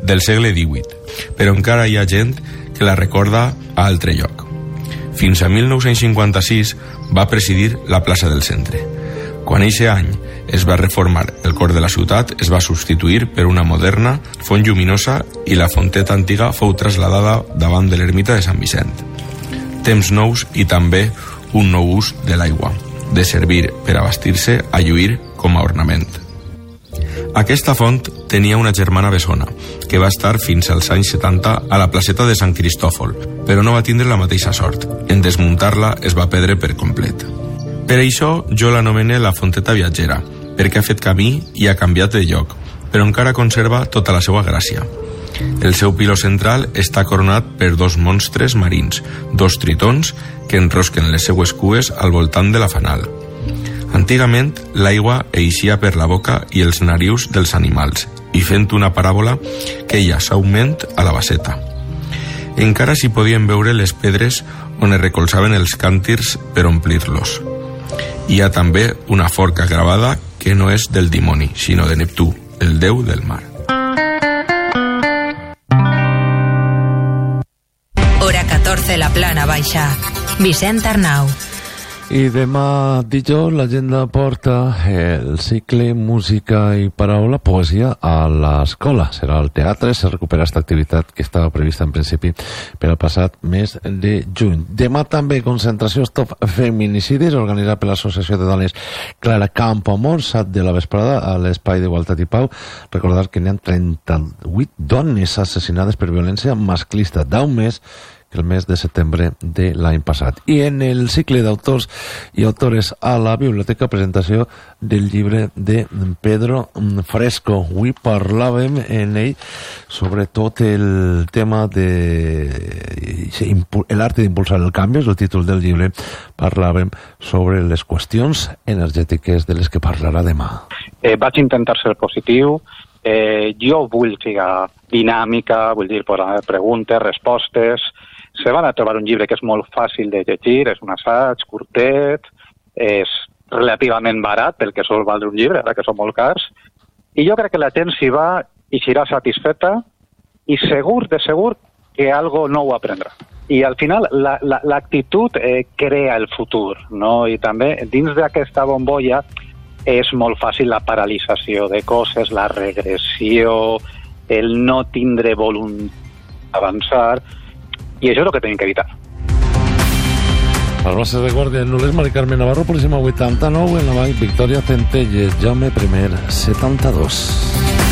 del segle XVIII, però encara hi ha gent que la recorda a altre lloc. Fins a 1956 va presidir la plaça del Centre. Quan eixe any es va reformar el cor de la ciutat, es va substituir per una moderna font lluminosa i la fonteta antiga fou trasladada davant de l'ermita de Sant Vicent. Temps nous i també un nou ús de l'aigua, de servir per abastir-se a lluir com a ornament. Aquesta font tenia una germana bessona, que va estar fins als anys 70 a la placeta de Sant Cristòfol, però no va tindre la mateixa sort. En desmuntar-la es va perdre per complet. Per això jo l'anomene la fonteta viatgera, perquè ha fet camí i ha canviat de lloc, però encara conserva tota la seva gràcia. El seu piló central està coronat per dos monstres marins, dos tritons que enrosquen les seues cues al voltant de la fanal. Antigament, l'aigua eixia per la boca i els narius dels animals, i fent una paràbola que ella s'augment a la baseta. Encara s'hi podien veure les pedres on es recolzaven els càntirs per omplir-los. Hi ha també una forca gravada que no és del dimoni, sinó de Neptú, el déu del mar. Hora 14, la Plana Baixa. Vicent Arnau. I demà dijous l'agenda porta el cicle Música i Paraula, Poesia a l'escola. Serà al teatre, se recupera aquesta activitat que estava prevista en principi per al passat mes de juny. Demà també concentració Stop Feminicidis, organitzada per l'Associació de Dones Clara Campoamor, 7 de la vesprada a l'Espai d'Igualtat i Pau. Recordar que n'hi ha 38 dones assassinades per violència masclista, d'un mes el mes de setembre de l'any passat. I en el cicle d'autors i autores a la biblioteca, presentació del llibre de Pedro Fresco. Avui parlàvem en ell sobre tot el tema de l'arte d'impulsar el canvi, és el títol del llibre. Parlàvem sobre les qüestions energètiques de les que parlarà demà. Vaig intentar ser positiu. Jo vull ficar dinàmica, vull dir, preguntes, respostes. Se van a trobar un llibre que és molt fàcil de llegir, és un assaig curtet, és relativament barat pel que sol valdre un llibre, ara que són molt cars, i jo crec que la gent s'hi va i s'irà satisfeta i segur que algo nou aprendrà. I al final l'actitud crea el futur, no? I també dins d'aquesta bombolla és molt fàcil la paralització de coses, la regressió, el no tindre voluntat d'avançar, i això és el que tenim que evitar. A les bases de guàrdia en Nules, Mari Carmen Navarro, Puríssima 89, en la Vall, Victòria Centelles, Jaume I, 72.